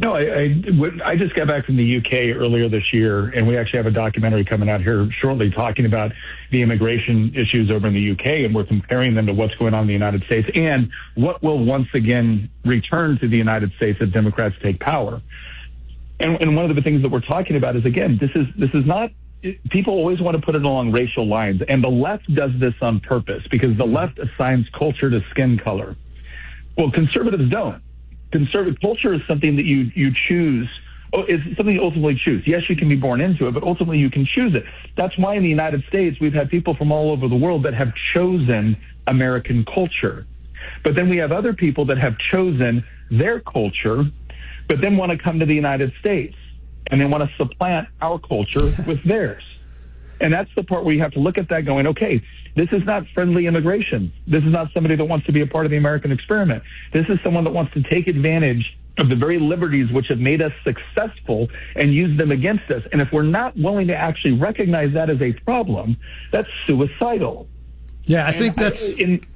No, I just got back from the UK earlier this year, and we actually have a documentary coming out here shortly talking about the immigration issues over in the UK, and we're comparing them to what's going on in the United States and what will once again return to the United States if Democrats take power. And one of the things that we're talking about is, again, this is not, people always want to put it along racial lines, and the left does this on purpose because the left assigns culture to skin color. Well, conservatives don't. Conservative culture is something that you choose. It's something you ultimately choose. Yes, you can be born into it, but ultimately you can choose it. That's why in the United States we've had people from all over the world that have chosen American culture. But then we have other people that have chosen their culture, but then want to come to the United States and they want to supplant our culture with theirs. And that's the part where you have to look at that going, okay, this is not friendly immigration. This is not somebody that wants to be a part of the American experiment. This is someone that wants to take advantage of the very liberties which have made us successful and use them against us. And if we're not willing to actually recognize that as a problem, that's suicidal. Yeah, I think that's...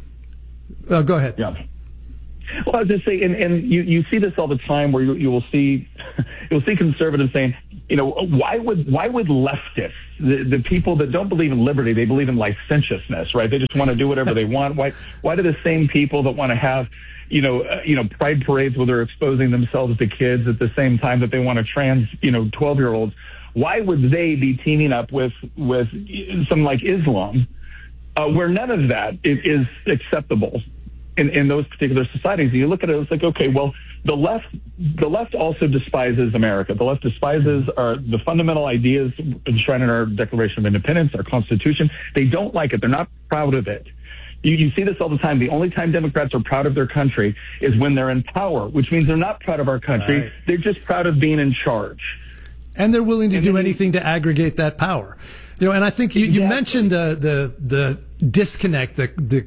go ahead. Yeah. Well, I was just saying, and you see this all the time where you will see conservatives saying, you know, why would leftists, the people that don't believe in liberty, they believe in licentiousness, right? They just want to do whatever they want. Why do the same people that want to have, pride parades where they're exposing themselves to kids at the same time that they want to trans, 12-year-olds, why would they be teaming up with something like Islam, where none of that is acceptable in those particular societies? And you look at it, it's like, okay, well, the left also despises America. The left despises the fundamental ideas enshrined in our Declaration of Independence, our Constitution. They don't like it. They're not proud of it. You see this all the time. The only time Democrats are proud of their country is when they're in power, which means they're not proud of our country. Right. They're just proud of being in charge. And they're willing to do anything to aggregate that power. And I think you mentioned the disconnect,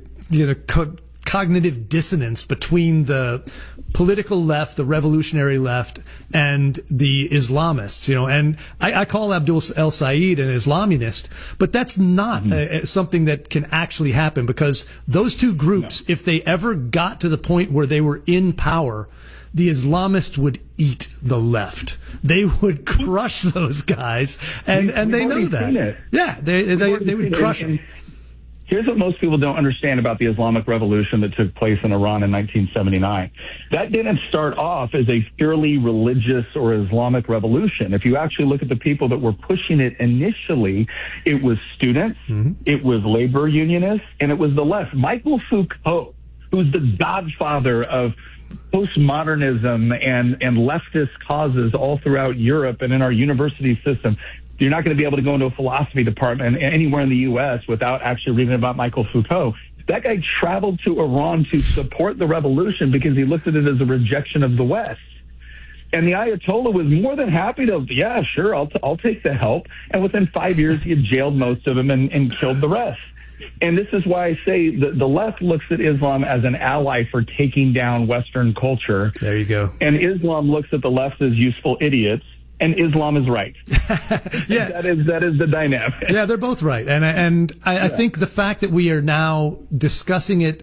cognitive dissonance between the political left, the revolutionary left, and the Islamists, and I call Abdul El-Sayed an Islamist, but that's not something that can actually happen, because those two groups, if they ever got to the point where they were in power, the Islamists would eat the left. They would crush those guys, and they know that. Yeah, they would crush them. Here's what most people don't understand about the Islamic Revolution that took place in Iran in 1979. That didn't start off as a purely religious or Islamic revolution. If you actually look at the people that were pushing it initially, it was students, it was labor unionists, and it was the left. Michael Foucault, who's the godfather of postmodernism and leftist causes all throughout Europe and in our university system. You're not going to be able to go into a philosophy department anywhere in the U.S. without actually reading about Michael Foucault. That guy traveled to Iran to support the revolution because he looked at it as a rejection of the West. And the Ayatollah was more than happy to, yeah, sure, I'll take the help. And within 5 years, he had jailed most of them and killed the rest. And this is why I say the left looks at Islam as an ally for taking down Western culture. There you go. And Islam looks at the left as useful idiots. And Islam is right. Yeah, that is the dynamic. Yeah, they're both right, and I think the fact that we are now discussing it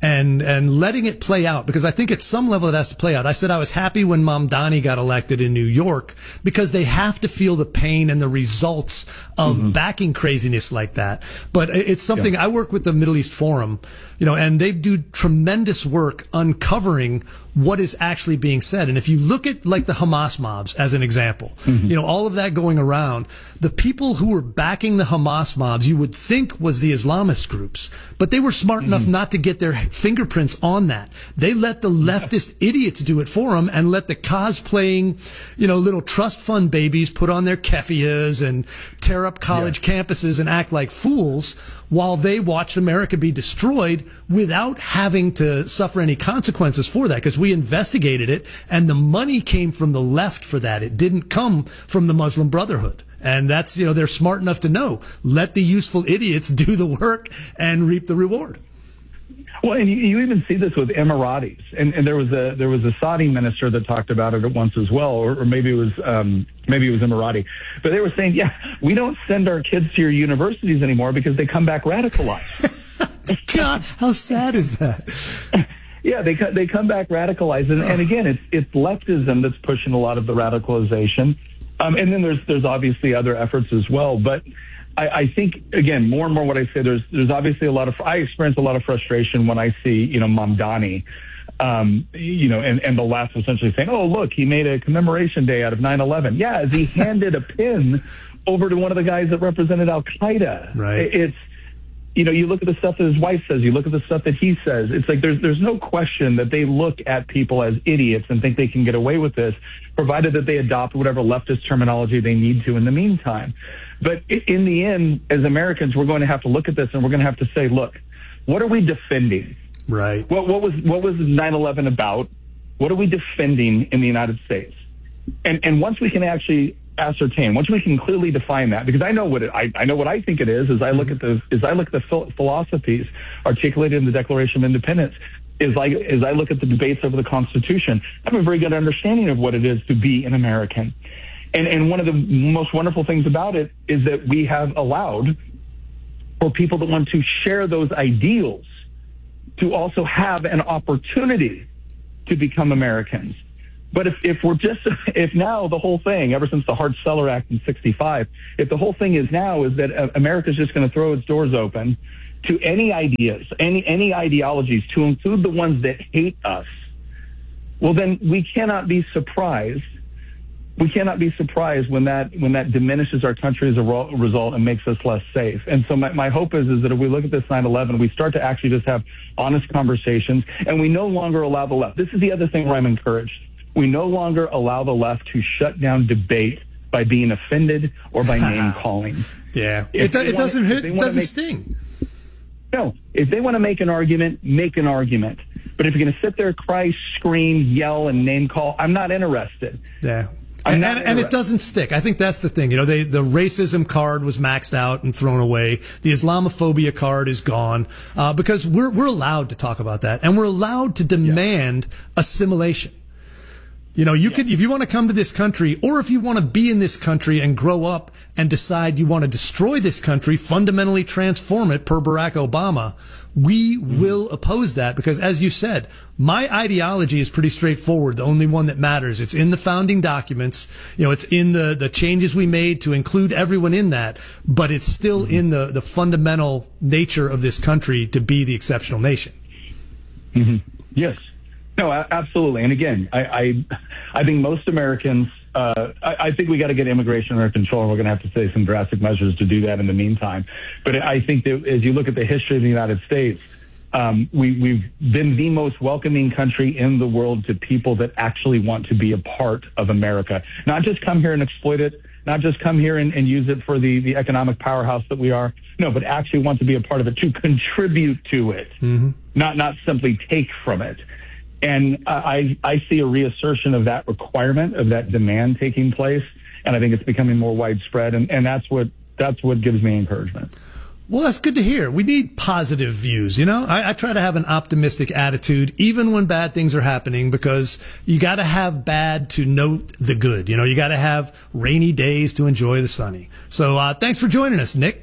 and letting it play out, because I think at some level it has to play out. I said I was happy when Mamdani got elected in New York, because they have to feel the pain and the results of backing craziness like that. But it's something I work with the Middle East Forum, and they do tremendous work uncovering what is actually being said. And if you look at like the Hamas mobs as an example, all of that going around, the people who were backing the Hamas mobs you would think was the Islamist groups, but they were smart enough not to get their fingerprints on that. They let the leftist idiots do it for them and let the cosplaying, little trust fund babies put on their keffiyehs and tear up college campuses and act like fools while they watched America be destroyed without having to suffer any consequences for that, because we investigated it and the money came from the left for that. It didn't come from the Muslim Brotherhood. And that's, they're smart enough to know, let the useful idiots do the work and reap the reward. Well, and you even see this with Emiratis, and there was a Saudi minister that talked about it at once as well, or maybe it was Emirati, but they were saying, we don't send our kids to your universities anymore because they come back radicalized. God, how sad is that? Yeah, they come back radicalized, and again, it's leftism that's pushing a lot of the radicalization, and then there's obviously other efforts as well. But I think again, more and more, what I say, there's obviously I experience a lot of frustration when I see Mamdani, and the left essentially saying, "Oh, look, he made a commemoration day out of 9/11." Yeah, as he handed a pin over to one of the guys that represented Al Qaeda. Right. It's you look at the stuff that his wife says, you look at the stuff that he says, it's like there's no question that they look at people as idiots and think they can get away with this, provided that they adopt whatever leftist terminology they need to in the meantime. But in the end, as Americans, we're going to have to look at this and we're going to have to say, look, what are we defending? Right. What was 9/11 about? What are we defending in the United States? And once we can actually ascertain, once we can clearly define that, because I know what I think it is, as I look at the philosophies articulated in the Declaration of Independence, as I look at the debates over the Constitution, I have a very good understanding of what it is to be an American. And one of the most wonderful things about it is that we have allowed for people that want to share those ideals to also have an opportunity to become Americans. But if now the whole thing, ever since the Hart-Celler Act in 1965, if the whole thing is that America's just going to throw its doors open to any ideas, any ideologies, to include the ones that hate us, well, then we cannot be surprised. We cannot be surprised when that diminishes our country as a result and makes us less safe. And so my hope is that if we look at this 9/11, we start to actually just have honest conversations, and we no longer allow the left. This is the other thing where I'm encouraged. We no longer allow the left to shut down debate by being offended or by name calling. Yeah, it doesn't sting. No, if they want to make an argument, make an argument. But if you're going to sit there, cry, scream, yell, and name call, I'm not interested. Yeah. And it doesn't stick. I think that's the thing. The racism card was maxed out and thrown away. The Islamophobia card is gone because we're allowed to talk about that, and we're allowed to demand assimilation. If you want to come to this country, or if you want to be in this country and grow up and decide you want to destroy this country, fundamentally transform it per Barack Obama, we will oppose that because, as you said, my ideology is pretty straightforward. The only one that matters. It's in the founding documents. It's in the changes we made to include everyone in that, but it's still in the fundamental nature of this country to be the exceptional nation. Mm-hmm. Yes. No, absolutely. And again, I think most Americans, I think we got to get immigration under control, and we're going to have to take some drastic measures to do that in the meantime. But I think that as you look at the history of the United States, we've been the most welcoming country in the world to people that actually want to be a part of America, not just come here and exploit it, not just come here and use it for the economic powerhouse that we are, no, but actually want to be a part of it, to contribute to it, not simply take from it. And I see a reassertion of that requirement, of that demand taking place, and I think it's becoming more widespread, and that's what gives me encouragement. Well, that's good to hear. We need positive views, I try to have an optimistic attitude, even when bad things are happening, because you got to have bad to note the good. You got to have rainy days to enjoy the sunny. So thanks for joining us, Nick.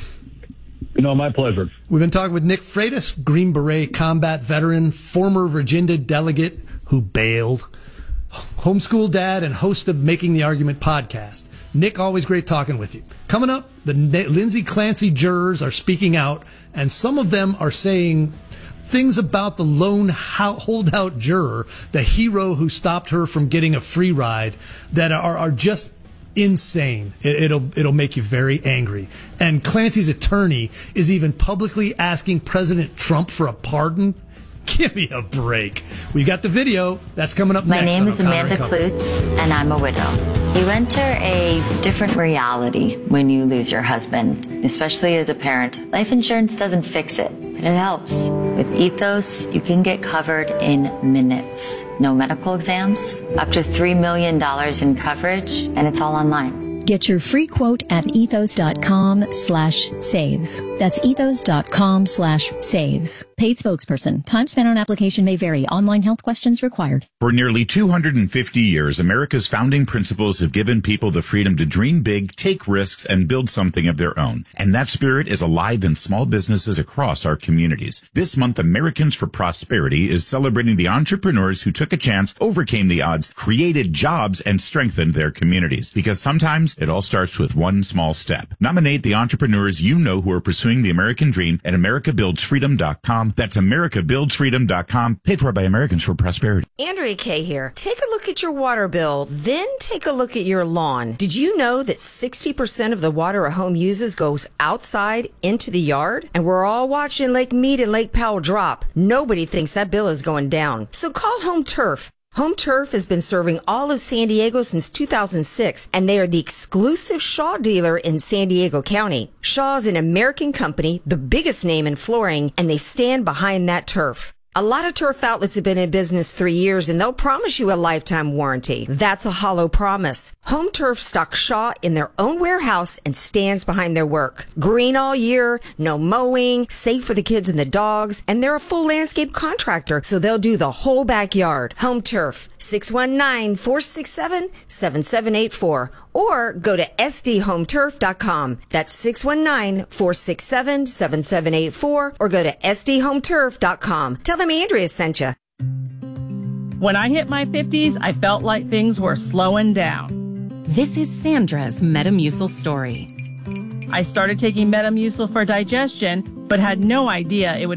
My pleasure. We've been talking with Nick Freitas, Green Beret combat veteran, former Virginia delegate who bailed, homeschool dad, and host of Making the Argument podcast. Nick, always great talking with you. Coming up, the Lindsay Clancy jurors are speaking out, and some of them are saying things about the lone holdout juror, the hero who stopped her from getting a free ride, that are just insane. It'll make you very angry. And Clancy's attorney is even publicly asking President Trump for a pardon. Give me a break. We got the video. That's coming up next. My name is Amanda Klutz, and I'm a widow. You enter a different reality when you lose your husband, especially as a parent. Life insurance doesn't fix it, but it helps. With Ethos, you can get covered in minutes. No medical exams, up to $3 million in coverage, and it's all online. Get your free quote at ethos.com/save. That's ethos.com/save. Paid spokesperson. Time spent on application may vary. Online health questions required. For nearly 250 years, America's founding principles have given people the freedom to dream big, take risks, and build something of their own. And that spirit is alive in small businesses across our communities. This month, Americans for Prosperity is celebrating the entrepreneurs who took a chance, overcame the odds, created jobs, and strengthened their communities. Because sometimes it all starts with one small step. Nominate the entrepreneurs you know who are pursuing the American dream at americabuildsfreedom.com. That's americabuildsfreedom.com. Paid for by Americans for Prosperity. Andrea Kay here. Take a look at your water bill, then take a look at your lawn. Did you know that 60% of the water a home uses goes outside into the yard? And we're all watching Lake Mead and Lake Powell drop. Nobody thinks that bill is going down. So call Home Turf. Home Turf has been serving all of San Diego since 2006, and they are the exclusive Shaw dealer in San Diego County. Shaw is an American company, the biggest name in flooring, and they stand behind that turf. A lot of turf outlets have been in business 3 years, and they'll promise you a lifetime warranty. That's a hollow promise. Home Turf stocks Shaw in their own warehouse and stands behind their work. Green all year, no mowing, safe for the kids and the dogs, and they're a full landscape contractor, so they'll do the whole backyard. Home Turf, 619-467-7784, or go to sdhometurf.com. That's 619-467-7784, or go to sdhometurf.com. Tell them Andrea sent you. When I hit my 50s, I felt like things were slowing down. This is Sandra's Metamucil story. I started taking Metamucil for digestion, but had no idea it would